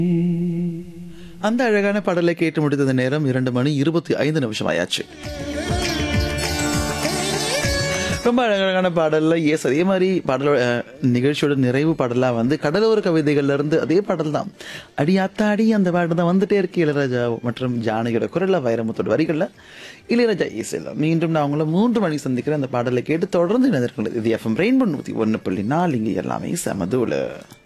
அந்த அழகான பாடலை கேட்டு முடித்தது நேரம் 2:25 ஆயாச்சு. ரொம்ப அழகான பாடல்ல எஸ் அதே மாதிரி பாடலோட நிகழ்ச்சியோட நிறைவு பாடலாக வந்து கடலோர கவிதைகள்ல இருந்து அதே பாடல் தான். அடி அத்தாடி அந்த பாட்டு தான் வந்துட்டே இருக்கு. இளையராஜா மற்றும் ஜானகியோட குரல்ல வைரமுத்தோட வரிகள்ல இளையராஜா இசையில் மீண்டும் நான் உங்களை 3 மணி சந்திக்கிறேன். அந்த பாடலை கேட்டு தொடர்ந்து இணைந்திருக்கின்றது. இது FM ரெயின்போ 101.4 இங்கே எல்லாமே சமதூல.